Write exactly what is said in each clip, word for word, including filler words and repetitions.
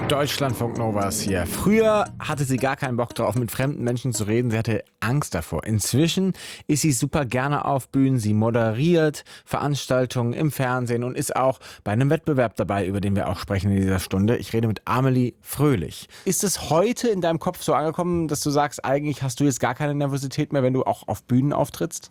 Deutschlandfunk Nova ist hier. Früher hatte sie gar keinen Bock drauf, mit fremden Menschen zu reden. Sie hatte Angst davor. Inzwischen ist sie super gerne auf Bühnen. Sie moderiert Veranstaltungen im Fernsehen und ist auch bei einem Wettbewerb dabei, über den wir auch sprechen in dieser Stunde. Ich rede mit Amelie Fröhlich. Ist es heute in deinem Kopf so angekommen, dass du sagst, eigentlich hast du jetzt gar keine Nervosität mehr, wenn du auch auf Bühnen auftrittst?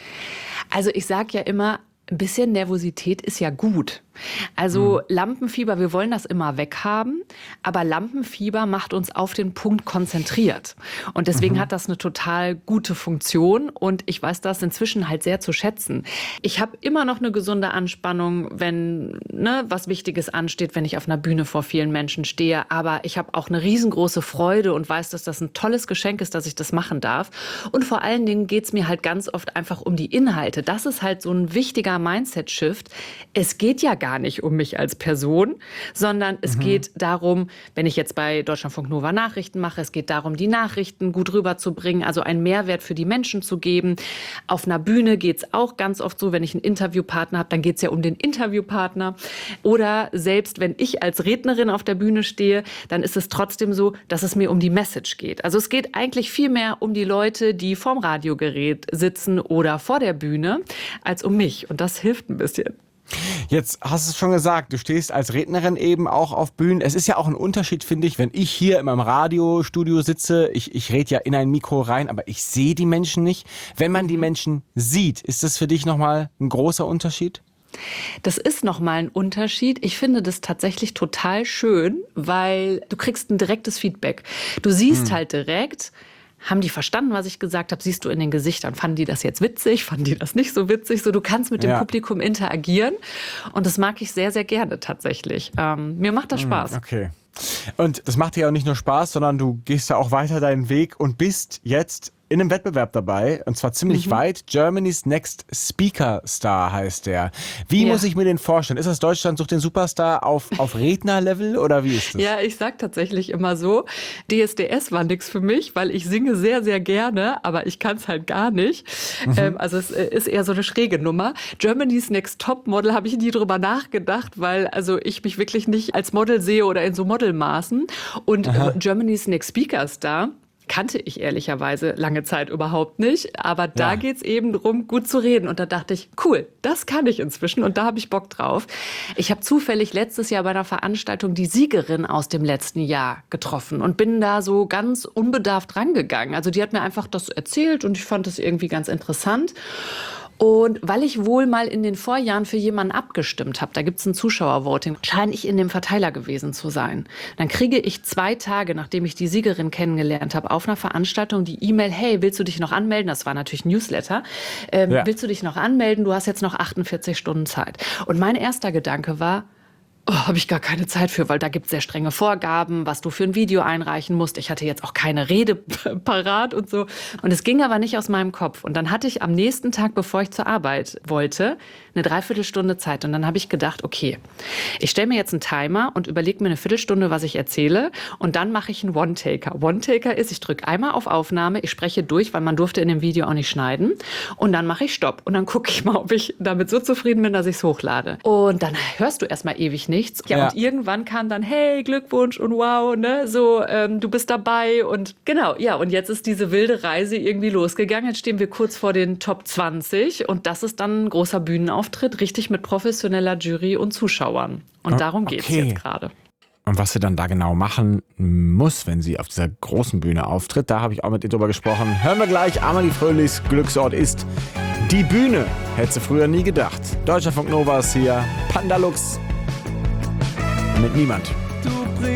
Also ich sage ja immer, ein bisschen Nervosität ist ja gut. Also Lampenfieber, wir wollen das immer weghaben, aber Lampenfieber macht uns auf den Punkt konzentriert. Und deswegen mhm. hat das eine total gute Funktion und ich weiß das inzwischen halt sehr zu schätzen. Ich habe immer noch eine gesunde Anspannung, wenn ne, was Wichtiges ansteht, wenn ich auf einer Bühne vor vielen Menschen stehe. Aber ich habe auch eine riesengroße Freude und weiß, dass das ein tolles Geschenk ist, dass ich das machen darf. Und vor allen Dingen geht es mir halt ganz oft einfach um die Inhalte. Das ist halt so ein wichtiger Mindset-Shift. Es geht ja gar gar nicht um mich als Person, sondern es mhm. geht darum, wenn ich jetzt bei Deutschlandfunk Nova Nachrichten mache, es geht darum, die Nachrichten gut rüberzubringen, also einen Mehrwert für die Menschen zu geben. Auf einer Bühne geht es auch ganz oft so, wenn ich einen Interviewpartner habe, dann geht es ja um den Interviewpartner. Oder selbst wenn ich als Rednerin auf der Bühne stehe, dann ist es trotzdem so, dass es mir um die Message geht. Also es geht eigentlich viel mehr um die Leute, die vorm Radiogerät sitzen oder vor der Bühne, als um mich. Und das hilft ein bisschen. Jetzt hast du es schon gesagt, du stehst als Rednerin eben auch auf Bühnen. Es ist ja auch ein Unterschied, finde ich, wenn ich hier in meinem Radiostudio sitze. Ich, ich rede ja in ein Mikro rein, aber ich sehe die Menschen nicht. Wenn man die Menschen sieht, ist das für dich nochmal ein großer Unterschied? Das ist nochmal ein Unterschied. Ich finde das tatsächlich total schön, weil du kriegst ein direktes Feedback. Du siehst hm. halt direkt, haben die verstanden, was ich gesagt habe? Siehst du in den Gesichtern, fanden die das jetzt witzig? Fanden die das nicht so witzig? So, du kannst mit dem ja. Publikum interagieren und das mag ich sehr, sehr gerne tatsächlich. Ähm, mir macht das Spaß. Okay. Und das macht dir ja auch nicht nur Spaß, sondern du gehst ja auch weiter deinen Weg und bist jetzt in einem Wettbewerb dabei, und zwar ziemlich mhm. weit. Germany's Next Speaker Star heißt der. Wie ja. muss ich mir den vorstellen? Ist das Deutschland sucht den Superstar auf, auf Rednerlevel oder wie ist das? Ja, ich sag tatsächlich immer so, D S D S war nix für mich, weil ich singe sehr, sehr gerne, aber ich kann es halt gar nicht. Mhm. Ähm, also es ist eher so eine schräge Nummer. Germany's Next Topmodel habe ich nie drüber nachgedacht, weil also ich mich wirklich nicht als Model sehe oder in so Modelmaßen. Und Aha. Germany's Next Speaker Star kannte ich ehrlicherweise lange Zeit überhaupt nicht. Aber da ja. geht's eben darum, gut zu reden. Und da dachte ich, cool, das kann ich inzwischen und da habe ich Bock drauf. Ich habe zufällig letztes Jahr bei einer Veranstaltung die Siegerin aus dem letzten Jahr getroffen und bin da so ganz unbedarft rangegangen. Also die hat mir einfach das erzählt und ich fand das irgendwie ganz interessant. Und weil ich wohl mal in den Vorjahren für jemanden abgestimmt habe, da gibt es ein Zuschauervoting, scheine ich in dem Verteiler gewesen zu sein. Dann kriege ich zwei Tage, nachdem ich die Siegerin kennengelernt habe, auf einer Veranstaltung die E-Mail, hey, willst du dich noch anmelden? Das war natürlich ein Newsletter. Ähm, ja. Willst du dich noch anmelden? Du hast jetzt noch achtundvierzig Stunden Zeit. Und mein erster Gedanke war, oh, habe ich gar keine Zeit für, weil da gibt es sehr strenge Vorgaben, was du für ein Video einreichen musst. Ich hatte jetzt auch keine Rede parat und so. Und es ging aber nicht aus meinem Kopf. Und dann hatte ich am nächsten Tag, bevor ich zur Arbeit wollte, eine Dreiviertelstunde Zeit. Und dann habe ich gedacht, okay, ich stelle mir jetzt einen Timer und überlege mir eine Viertelstunde, was ich erzähle. Und dann mache ich einen One-Taker. One-Taker ist, ich drücke einmal auf Aufnahme, ich spreche durch, weil man durfte in dem Video auch nicht schneiden. Und dann mache ich Stopp. Und dann gucke ich mal, ob ich damit so zufrieden bin, dass ich es hochlade. Und dann hörst du erstmal ewig nichts. Ja, ja, und irgendwann kam dann, hey, Glückwunsch und wow, ne, so, ähm, du bist dabei und genau, ja, und jetzt ist diese wilde Reise irgendwie losgegangen. Jetzt stehen wir kurz vor den Top zwanzig und das ist dann ein großer Bühnenauftritt, richtig mit professioneller Jury und Zuschauern. Und oh, darum geht's okay. jetzt gerade. Und was sie dann da genau machen muss, wenn sie auf dieser großen Bühne auftritt, da habe ich auch mit ihr drüber gesprochen. Hören wir gleich, Amelie Fröhlichs Glücksort ist die Bühne. Hätte sie früher nie gedacht. Deutschlandfunk Nova ist hier, Pandalux. Mit niemand.